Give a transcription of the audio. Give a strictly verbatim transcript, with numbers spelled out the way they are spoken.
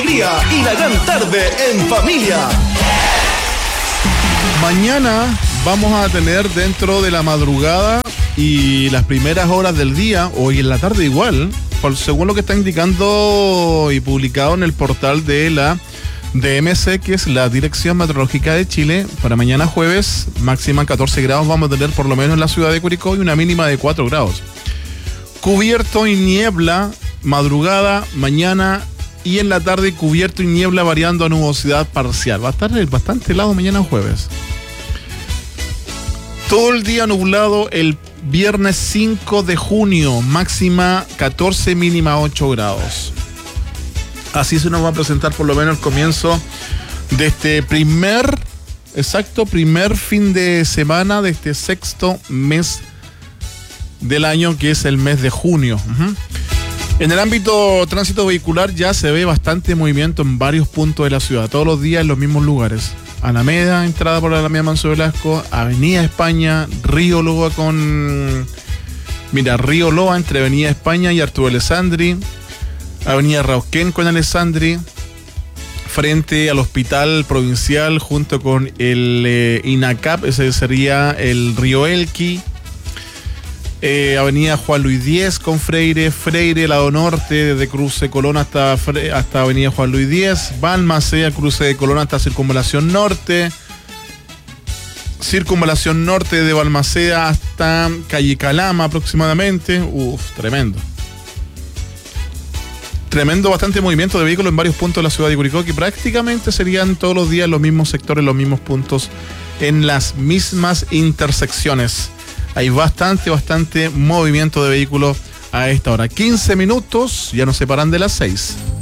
alegría y la gran tarde en familia. Mañana vamos a tener dentro de la madrugada y las primeras horas del día, hoy en la tarde igual, por, según lo que está indicando y publicado en el portal de la D M C, que es la Dirección Meteorológica de Chile, para mañana jueves, máxima catorce grados vamos a tener por lo menos en la ciudad de Curicó y una mínima de cuatro grados. Cubierto y niebla, madrugada, mañana y en la tarde cubierto y niebla variando a nubosidad parcial. Va a estar bastante helado mañana jueves. Todo el día nublado el viernes cinco de junio, máxima catorce, mínima ocho grados. Así se nos va a presentar por lo menos el comienzo de este primer, exacto, primer fin de semana de este sexto mes del año, que es el mes de junio. Uh-huh. En el ámbito tránsito vehicular ya se ve bastante movimiento en varios puntos de la ciudad, todos los días en los mismos lugares. Alameda, entrada por Alameda Manso Velasco, Avenida España, Río Loa con... Mira, Río Loa entre Avenida España y Arturo Alessandri, Avenida Rauquén con Alessandri, frente al Hospital Provincial junto con el eh, INACAP, ese sería el Río Elqui, eh, Avenida Juan Luis Diez con Freire, Freire, lado norte, desde Cruce Colón hasta, hasta Avenida Juan Luis Diez, Balmaceda, Cruce de Colón hasta Circunvalación Norte, Circunvalación Norte de Balmaceda hasta Calle Calama aproximadamente. Uf, tremendo. Tremendo, bastante movimiento de vehículos en varios puntos de la ciudad de Curicó, que prácticamente serían todos los días los mismos sectores, los mismos puntos, en las mismas intersecciones. Hay bastante, bastante movimiento de vehículos a esta hora. quince minutos, ya nos separan de las seis.